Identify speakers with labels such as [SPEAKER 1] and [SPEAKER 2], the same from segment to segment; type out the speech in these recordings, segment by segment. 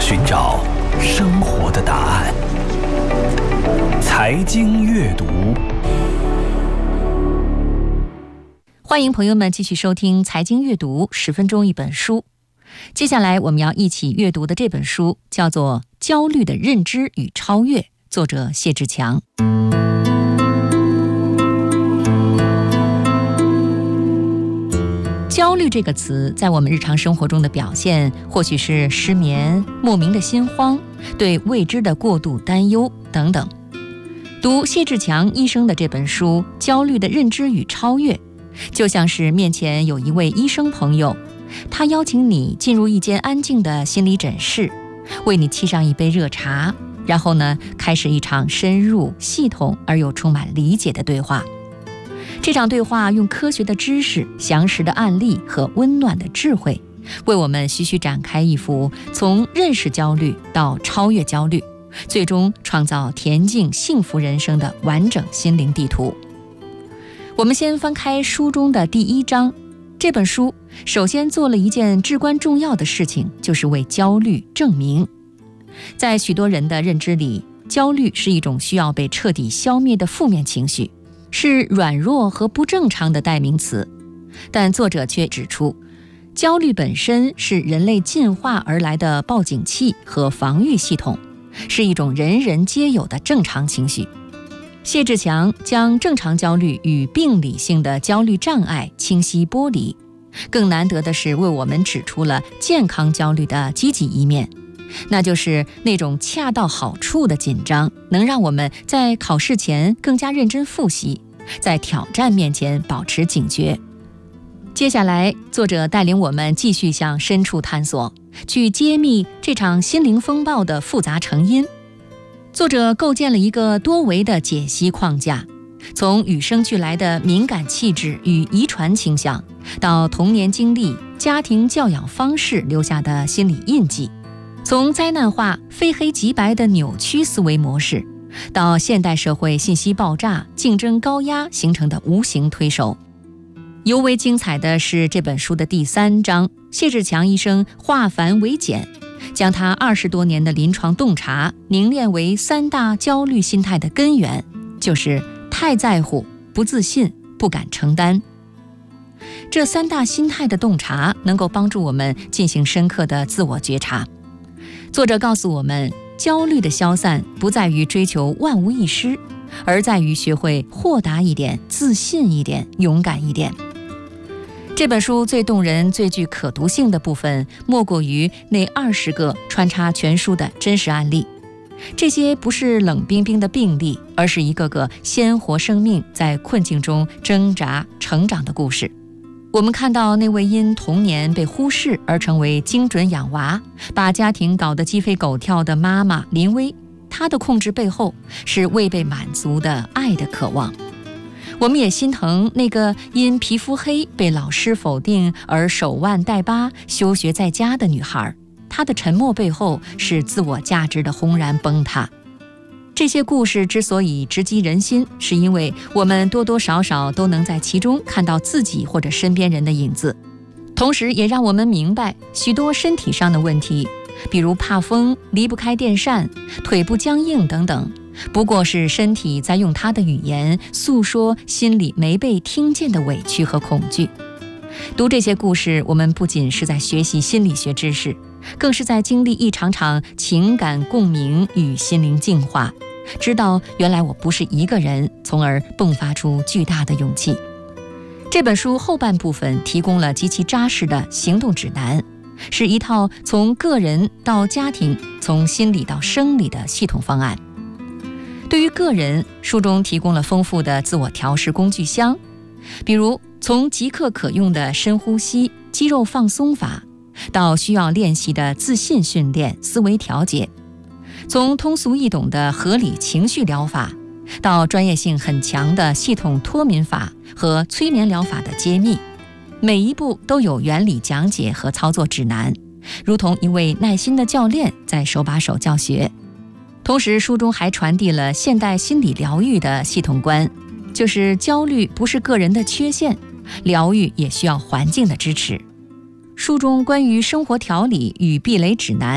[SPEAKER 1] 寻找生活的答案。财经阅读，
[SPEAKER 2] 欢迎朋友们继续收听财经阅读10分钟一本书。接下来我们要一起阅读的这本书叫做《焦虑的认知与超越》，作者谢志强。焦虑这个词在我们日常生活中的表现，或许是失眠、莫名的心慌、对未知的过度担忧等等。读谢志强医生的这本书《焦虑的认知与超越》，就像是面前有一位医生朋友，他邀请你进入一间安静的心理诊室，为你沏上一杯热茶，然后呢，开始一场深入、系统而又充满理解的对话。这场对话用科学的知识、详实的案例和温暖的智慧，为我们徐徐展开一幅从认识焦虑到超越焦虑，最终创造恬静幸福人生的完整心灵地图。我们先翻开书中的第1章。这本书首先做了一件至关重要的事情，就是为焦虑证明。在许多人的认知里，焦虑是一种需要被彻底消灭的负面情绪，是软弱和不正常的代名词。但作者却指出，焦虑本身是人类进化而来的报警器和防御系统，是一种人人皆有的正常情绪。谢志强将正常焦虑与病理性的焦虑障碍清晰剥离，更难得的是为我们指出了健康焦虑的积极一面，那就是那种恰到好处的紧张，能让我们在考试前更加认真复习，在挑战面前保持警觉。接下来，作者带领我们继续向深处探索，去揭秘这场心灵风暴的复杂成因。作者构建了一个多维的解析框架，从与生俱来的敏感气质与遗传倾向，到童年经历、家庭教养方式留下的心理印记，从灾难化、非黑即白的扭曲思维模式，到现代社会信息爆炸、竞争高压形成的无形推手。尤为精彩的是这本书的第3章，谢志强医生化繁为简，将他20多年的临床洞察凝练为3大焦虑心态的根源，就是太在乎、不自信、不敢承担。这3大心态的洞察能够帮助我们进行深刻的自我觉察。作者告诉我们，焦虑的消散不在于追求万无一失，而在于学会豁达一点、自信一点、勇敢一点。这本书最动人、最具可读性的部分，莫过于那20个穿插全书的真实案例。这些不是冷冰冰的病例，而是一个个鲜活生命在困境中挣扎、成长的故事。我们看到那位因童年被忽视而成为精准养娃，把家庭搞得鸡飞狗跳的妈妈林薇，她的控制背后是未被满足的爱的渴望。我们也心疼那个因皮肤黑被老师否定而手腕带疤休学在家的女孩，她的沉默背后是自我价值的轰然崩塌。这些故事之所以直击人心，是因为我们多多少少都能在其中看到自己或者身边人的影子，同时也让我们明白许多身体上的问题，比如怕风、离不开电扇、腿部僵硬等等，不过是身体在用它的语言诉说心里没被听见的委屈和恐惧。读这些故事，我们不仅是在学习心理学知识，更是在经历一场场情感共鸣与心灵净化，知道原来我不是一个人，从而迸发出巨大的勇气。这本书后半部分提供了极其扎实的行动指南，是一套从个人到家庭、从心理到生理的系统方案。对于个人，书中提供了丰富的自我调试工具箱，比如从即刻可用的深呼吸、肌肉放松法，到需要练习的自信训练、思维调节；从通俗易懂的合理情绪疗法，到专业性很强的系统脱敏法和催眠疗法的揭秘，每一步都有原理讲解和操作指南，如同一位耐心的教练在手把手教学。同时，书中还传递了现代心理疗愈的系统观，就是焦虑不是个人的缺陷，疗愈也需要环境的支持。书中关于生活调理与避雷指南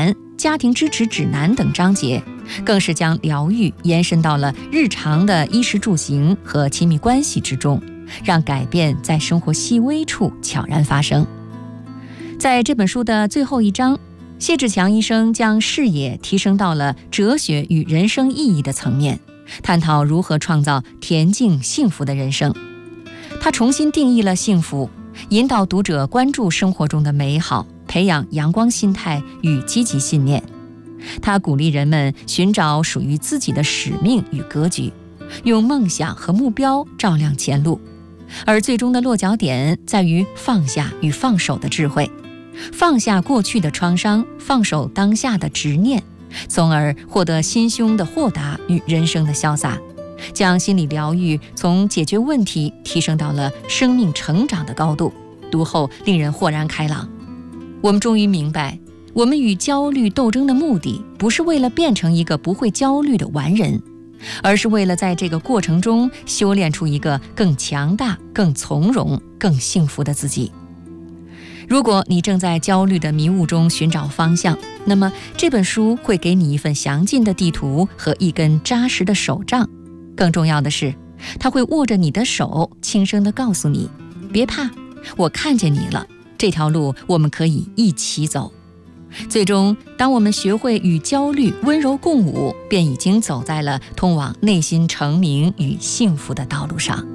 [SPEAKER 2] 家庭支持指南等章节，更是将疗愈延伸到了日常的衣食住行和亲密关系之中，让改变在生活细微处悄然发生。在这本书的最后一章，谢志强医生将视野提升到了哲学与人生意义的层面，探讨如何创造恬静幸福的人生。他重新定义了幸福，引导读者关注生活中的美好，培养阳光心态与积极信念。他鼓励人们寻找属于自己的使命与格局，用梦想和目标照亮前路，而最终的落脚点在于放下与放手的智慧，放下过去的创伤，放手当下的执念，从而获得心胸的豁达与人生的潇洒，将心理疗愈从解决问题提升到了生命成长的高度。读后令人豁然开朗，我们终于明白，我们与焦虑斗争的目的不是为了变成一个不会焦虑的完人，而是为了在这个过程中修炼出一个更强大、更从容、更幸福的自己。如果你正在焦虑的迷雾中寻找方向，那么这本书会给你一份详尽的地图和一根扎实的手杖。更重要的是，它会握着你的手，轻声地告诉你，别怕，我看见你了，这条路我们可以一起走。最终，当我们学会与焦虑温柔共舞，便已经走在了通往内心成名与幸福的道路上。